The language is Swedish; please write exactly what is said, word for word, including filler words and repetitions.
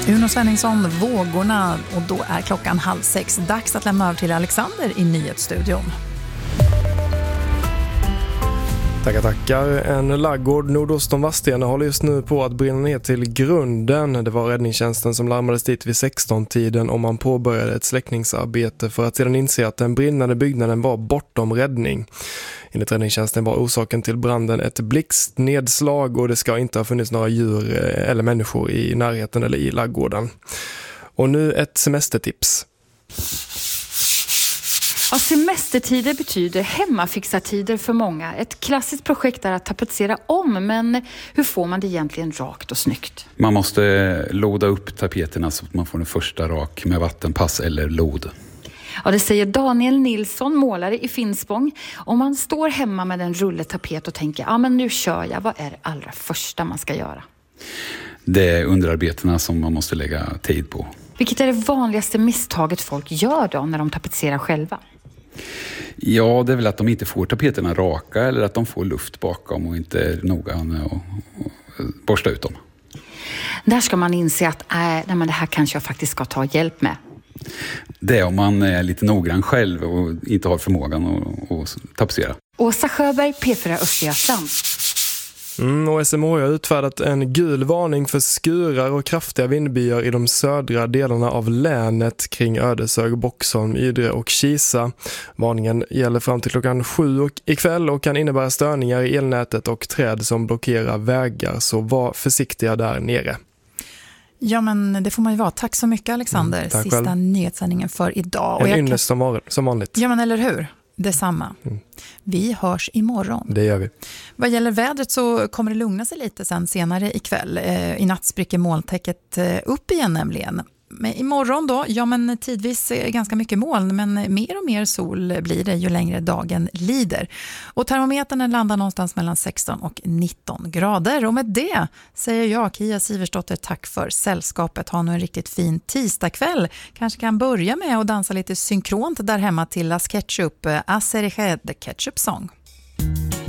Uno Svenningsson, Vågorna, och då är klockan halv sex. Dags att lämna över till Alexander i nyhetsstudion. Tackar, tackar. En laggård nordost om Vadstena håller just nu på att brinna ner till grunden. Det var räddningstjänsten som larmades dit vid sexton-tiden och man påbörjade ett släckningsarbete för att sedan inse att den brinnande byggnaden var bortom räddning. Enligt räddningstjänsten var orsaken till branden ett blixtnedslag och det ska inte ha funnits några djur eller människor i närheten eller i laggården. Och nu ett semestertips. Ja, semestertider betyder hemmafixartider för många. Ett klassiskt projekt är att tapetsera om, men hur får man det egentligen rakt och snyggt? Man måste loda upp tapeterna så att man får den första rak med vattenpass eller lod. Ja, det säger Daniel Nilsson, målare i Finspång. Om man står hemma med en rulletapet och tänker, ja men nu kör jag, vad är det allra första man ska göra? Det är underarbetena som man måste lägga tid på. Vilket är det vanligaste misstaget folk gör då när de tapetserar själva? Ja, det är väl att de inte får tapeterna raka eller att de får luft bakom och inte är noga med att borsta ut dem. Där ska man inse att äh, nej, men det här kanske jag faktiskt ska ta hjälp med. Det är om man är lite noggrann själv och inte har förmågan att, att tapetsera. Åsa Sjöberg, P fyra Östergötland. Mm, och S M H har utfärdat en gul varning för skurar och kraftiga vindbyar i de södra delarna av länet kring Ödeshög, Boxholm, Ydre och Kisa. Varningen gäller fram till klockan sju och ikväll och kan innebära störningar i elnätet och träd som blockerar vägar, så var försiktiga där nere. Ja, men det får man ju vara. Tack så mycket, Alexander. Mm, tack Sista själv. Nyhetssändningen för idag. En och ynnest kan... som, som vanligt. Ja, men eller hur? Detsamma. Mm. Vi hörs imorgon. Det gör vi. Vad gäller vädret så kommer det lugna sig lite sen senare ikväll. Eh, I natt spricker molntäcket eh, upp igen nämligen. Men imorgon då, ja men tidvis ganska mycket moln, men mer och mer sol blir det ju längre dagen lider. Och termometern landar någonstans mellan sexton och nitton grader. Och med det säger jag, Kia Siversdotter, tack för sällskapet. Ha nu en riktigt fin tisdagkväll. Kanske kan börja med att dansa lite synkront där hemma till Las Ketchup, Acerejed, Ketchup Song.